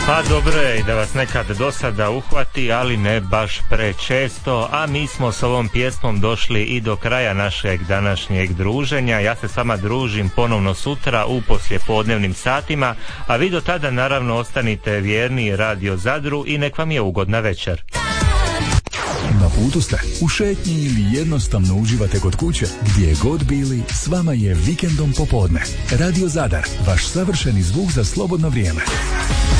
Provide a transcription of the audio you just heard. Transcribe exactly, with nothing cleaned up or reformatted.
Pa dobro je i da vas nekad dosada uhvati, ali ne baš prečesto, a mi smo s ovom pjesmom došli i do kraja našeg današnjeg druženja. Ja se s vama družim ponovno sutra u poslijepodnevnim satima, a vi do tada naravno ostanite vjerni Radio Zadru i nek vam je ugodna večer. Na putu ste, u šetnji ili jednostavno uživate kod kuće, gdje god bili, s vama je Vikendom popodne. Radio Zadar, vaš savršeni zvuk za slobodno vrijeme.